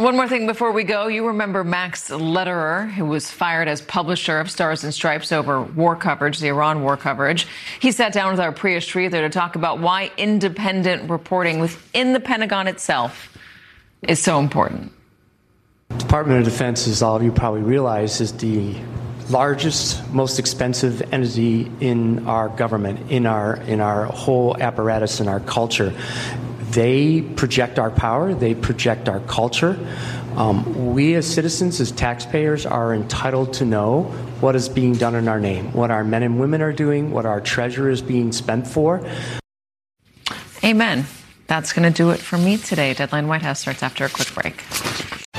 One more thing before we go. You remember Max Lederer, who was fired as publisher of Stars and Stripes over war coverage, the Iran war coverage. He sat down with our Priya Sridhar to talk about why independent reporting within the Pentagon itself is so important. Department of Defense, as all of you probably realize, is the largest, most expensive entity in our government, in our whole apparatus, in our culture. They project our power. They project our culture. We as citizens, as taxpayers, are entitled to know what is being done in our name, what our men and women are doing, what our treasure is being spent for. Amen. That's going to do it for me today. Deadline White House starts after a quick break.